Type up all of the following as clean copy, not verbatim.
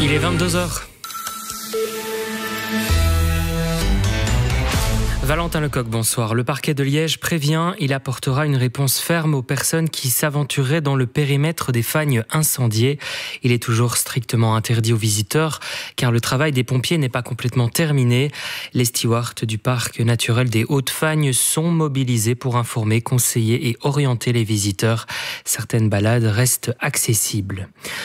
Il est 22h. Valentin Lecoq, bonsoir. Le parquet de Liège prévient, il apportera une réponse ferme aux personnes qui s'aventuraient dans le périmètre des fagnes incendiées. Il est toujours strictement interdit aux visiteurs, car le travail des pompiers n'est pas complètement terminé. Les stewards du parc naturel des Hautes-Fagnes sont mobilisés pour informer, conseiller et orienter les visiteurs. Certaines balades restent accessibles.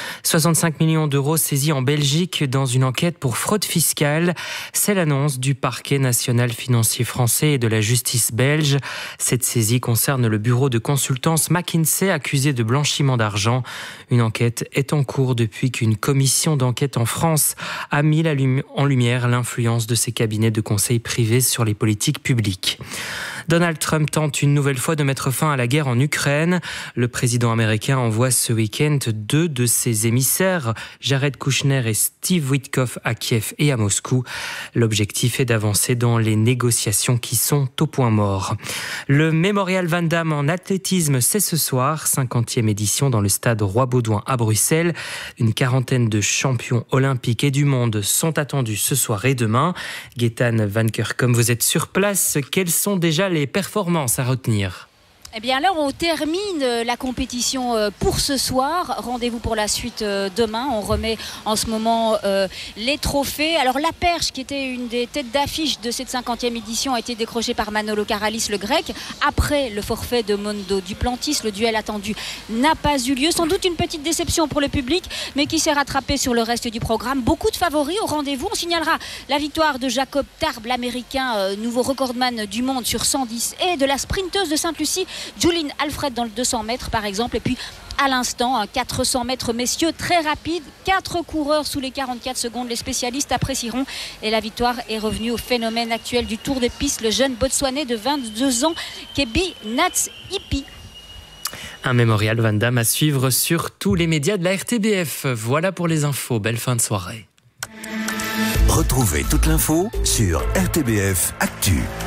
65 millions d'euros saisis en Belgique dans une enquête pour fraude fiscale. C'est l'annonce du parquet national financier français et de la justice belge. Cette saisie concerne le bureau de consultance McKinsey accusé de blanchiment d'argent. Une enquête est en cours depuis qu'une commission d'enquête en France a mis en lumière l'influence de ces cabinets de conseil privés sur les politiques publiques. Donald Trump tente une nouvelle fois de mettre fin à la guerre en Ukraine. Le président américain envoie ce week-end 2 de ses émissaires, Jared Kushner et Steve Witkoff, à Kiev et à Moscou. L'objectif est d'avancer dans les négociations qui sont au point mort. Le Mémorial Van Damme en athlétisme, c'est ce soir, 50e édition dans le stade Roi-Baudouin à Bruxelles. Une quarantaine de champions olympiques et du monde sont attendus ce soir et demain. Gaëtane Van Kerckhom, vous êtes sur place. Quelles sont déjà les performances à retenir ? Eh bien alors on termine la compétition pour ce soir. Rendez-vous pour la suite demain. On remet en ce moment les trophées. Alors la perche qui était une des têtes d'affiche de cette 50e édition a été décrochée par Manolo Karalis, le grec. Après le forfait de Mondo Duplantis, le duel attendu n'a pas eu lieu. Sans doute une petite déception pour le public, mais qui s'est rattrapé sur le reste du programme. Beaucoup de favoris au rendez-vous. On signalera la victoire de Jacob Tarb, l'américain, nouveau recordman du monde sur 110, et de la sprinteuse de Sainte-Lucie, Juline Alfred, dans le 200 mètres par exemple. Et puis à l'instant, un 400 mètres messieurs très rapide, 4 coureurs sous les 44 secondes. Les spécialistes apprécieront, et la victoire est revenue au phénomène actuel du Tour de piste, le jeune Botswanais de 22 ans, Kebi Nats-Ipi. Un mémorial Van Damme à suivre sur tous les médias de la RTBF. Voilà pour les infos, belle fin de soirée. Retrouvez toute l'info sur RTBF Actu.